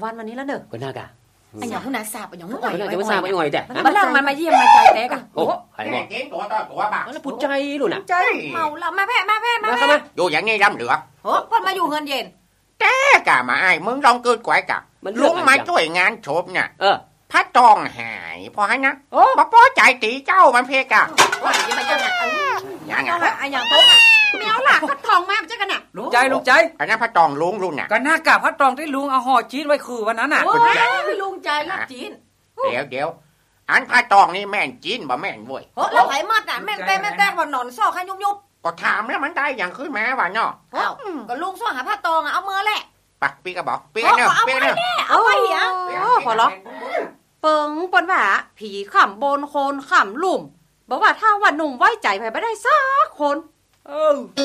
วันนี้แล้วเด้อก็น่ากะไอ้หยังผู้น่าทราบไอ้หยังผู้อ่อยก็น่าจะมาทราบว่ายังไงแต่มันล่างมันมาเยี่ยมมาใจแตกอ่ะโอ้ใครบอกเจ๊ตัวบ้าแล้วพูดใจรู้น่ะใจเมาแล้วมาแพ้มาอยู่อย่างนี้ร่ำเหลือโอ้เพิ่นมาอยู่เงินเย็นแต่กะมาไอ้มึงลองเกิดกว่ากับลุงมาช่วยงานโฉบเนี่ยพระตองหายพอให้นะบ่พอใจตีเจ้ามันเพกะว่าอย่ามายังยังไงไอ้หยังโต๊ะแมวล่ะพัดทองมาจังกันน่ะลุงใจอันนั้นพระตองลุงรุ่นน่ะก็น่ากะพัดตองที่ลุงเอาห่อจีนไว้คือวันนั้นน่ะโอ้ยลุงใจละจีนเดี๋ยวอันพระตองนี่แม่นจีนบ่แม่นเว้ยโอ้แล้วไผมัดน่ะแม่นแต่บ่นอนซอกให้ยุบก็ถามแล้วมันได้อย่างขึ้นมาว่าเนาะก็ลุงซ่อหาผ้าตองเอามือแหละปักปีกระบอกปีเนาะปีเนาะเอาไปเหรอพอหรอเปิงปนว่าผีขำบนโคนขำลุ่มบอกว่าถ้าว่าหนุ่มไว้ใจไปไม่ได้สักคน